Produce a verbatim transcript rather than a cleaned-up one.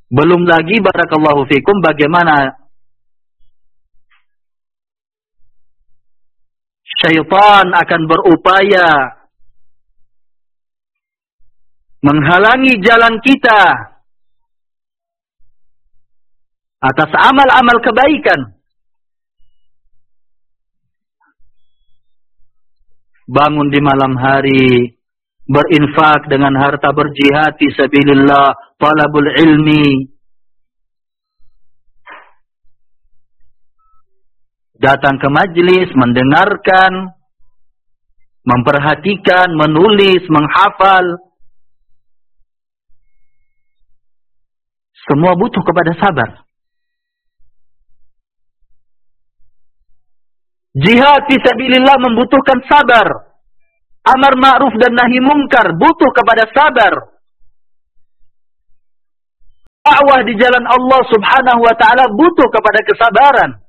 Belum lagi barakallahu fikum bagaimana syaitan akan berupaya menghalangi jalan kita atas amal-amal kebaikan. Bangun di malam hari, berinfak dengan harta, berjihad fi sabilillah, talabul ilmi, datang ke majlis, mendengarkan, memperhatikan, menulis, menghafal. Semua butuh kepada sabar. Jihad fi sabilillah membutuhkan sabar. Amar ma'ruf dan nahi mungkar butuh kepada sabar. Dakwah di jalan Allah Subhanahu wa taala butuh kepada kesabaran.